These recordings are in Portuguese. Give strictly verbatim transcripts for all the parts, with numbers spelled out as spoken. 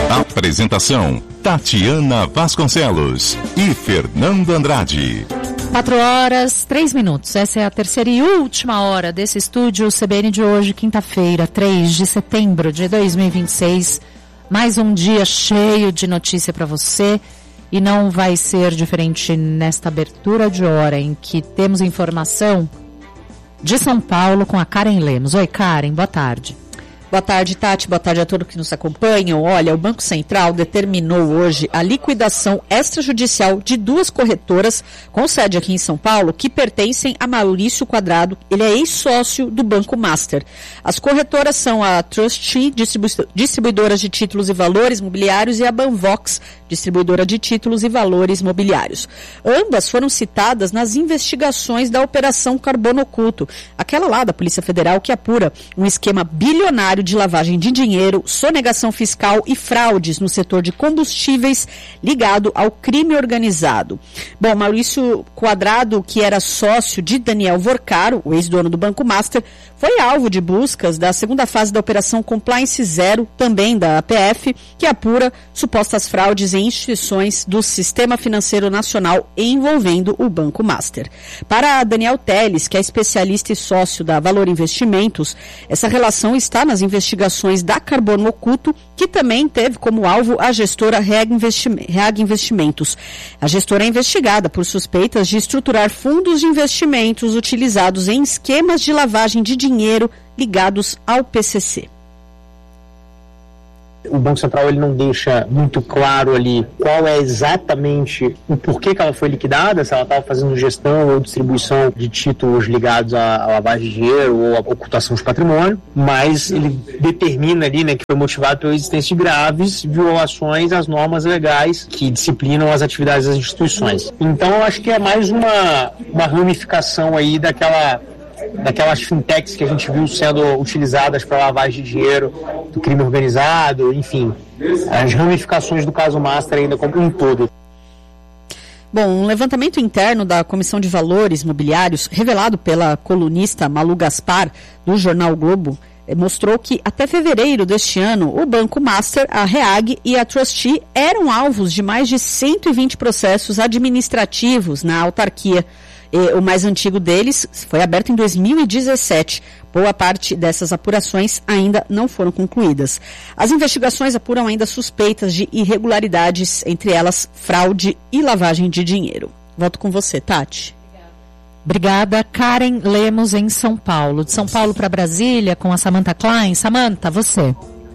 Apresentação: Tatiana Vasconcelos e Fernando Andrade. Quatro horas, três minutos. Essa é a terceira e última hora desse estúdio C B N de hoje, quinta-feira, três de setembro de dois mil e vinte e seis. Mais um dia cheio de notícia para você. E não vai ser diferente nesta abertura de hora em que temos informação de São Paulo com a Karen Lemos. Oi, Karen, boa tarde. Boa tarde, Tati. Boa tarde a todos que nos acompanham. Olha, o Banco Central determinou hoje a liquidação extrajudicial de duas corretoras com sede aqui em São Paulo que pertencem a Maurício Quadrado. Ele é ex-sócio do Banco Master. As corretoras são a Trustee, distribu- distribuidora de títulos e valores mobiliários, e a Banvox, distribuidora de títulos e valores mobiliários. Ambas foram citadas nas investigações da Operação Carbono Oculto, aquela lá da Polícia Federal que apura um esquema bilionário de lavagem de dinheiro, sonegação fiscal e fraudes no setor de combustíveis ligado ao crime organizado. Bom, Maurício Quadrado, que era sócio de Daniel Vorcaro, o ex-dono do Banco Master, foi alvo de buscas da segunda fase da Operação Compliance Zero, também da A P F, que apura supostas fraudes em instituições do Sistema Financeiro Nacional envolvendo o Banco Master. Para Daniel Teles, que é especialista e sócio da Valor Investimentos, essa relação está nas investigações da Carbono Oculto, que também teve como alvo a gestora Reag Investimentos. A gestora é investigada por suspeitas de estruturar fundos de investimentos utilizados em esquemas de lavagem de dinheiro ligados ao P C C. O Banco Central ele não deixa muito claro ali qual é exatamente o porquê que ela foi liquidada, se ela estava fazendo gestão ou distribuição de títulos ligados à lavagem de dinheiro ou à ocultação de patrimônio, mas ele determina ali, né, que foi motivado pela existência de graves violações às normas legais que disciplinam as atividades das instituições. Então eu acho que é mais uma, uma ramificação aí daquela daquelas fintechs que a gente viu sendo utilizadas para lavagem de dinheiro, do crime organizado, enfim, as ramificações do caso Master ainda como um todo. Bom, um levantamento interno da Comissão de Valores Mobiliários, revelado pela colunista Malu Gaspar, do jornal Globo, mostrou que até fevereiro deste ano, o Banco Master, a Reag e a Trustee eram alvos de mais de cento e vinte processos administrativos na autarquia. E o mais antigo deles foi aberto em dois mil e dezessete. Boa parte dessas apurações ainda não foram concluídas. As investigações apuram ainda suspeitas de irregularidades, entre elas fraude e lavagem de dinheiro. Volto com você, Tati. Obrigada, Karen Lemos, em São Paulo. De São Paulo para Brasília, com a Samantha Klein. Samantha, você.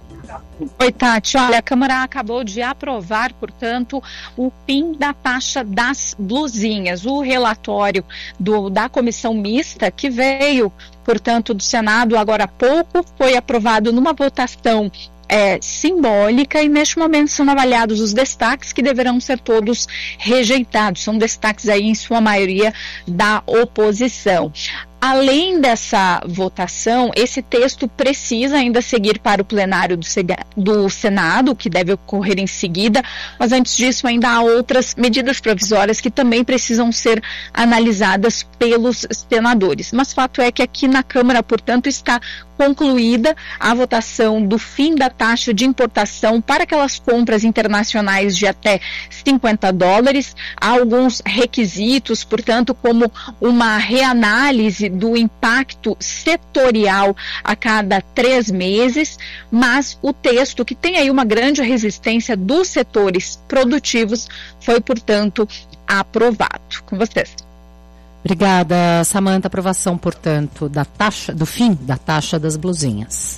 Oi, Tati. Olha, a Câmara acabou de aprovar, portanto, o fim da taxa das blusinhas. O relatório do, da comissão mista, que veio, portanto, do Senado agora há pouco, foi aprovado numa votação É, simbólica, e neste momento são avaliados os destaques que deverão ser todos rejeitados. São destaques aí, em sua maioria, da oposição. Além dessa votação, esse texto precisa ainda seguir para o plenário do, do Senado, que deve ocorrer em seguida, mas antes disso ainda há outras medidas provisórias que também precisam ser analisadas pelos senadores. Mas fato é que aqui na Câmara, portanto, está concluída a votação do fim da taxa de importação para aquelas compras internacionais de até cinquenta dólares. Há alguns requisitos, portanto, como uma reanálise do impacto setorial a cada três meses, mas o texto, que tem aí uma grande resistência dos setores produtivos, foi, portanto, aprovado. Com vocês. Obrigada, Samantha. Aprovação, portanto, da taxa, do fim da taxa das blusinhas.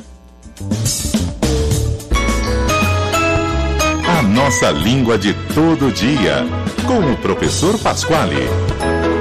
A nossa língua de todo dia, com o professor Pasquale.